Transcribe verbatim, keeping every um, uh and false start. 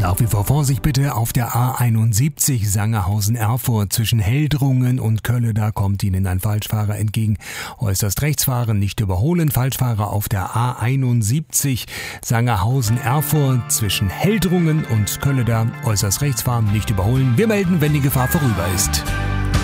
Nach wie vor Vorsicht bitte auf der A einundsiebzig Sangerhausen-Erfurt zwischen Heldrungen und Kölle. Da kommt Ihnen ein Falschfahrer entgegen. Äußerst rechts fahren, nicht überholen. Falschfahrer auf der A einundsiebzig Sangerhausen-Erfurt zwischen Heldrungen und Kölle. Da äußerst rechts fahren, nicht überholen. Wir melden, wenn die Gefahr vorüber ist.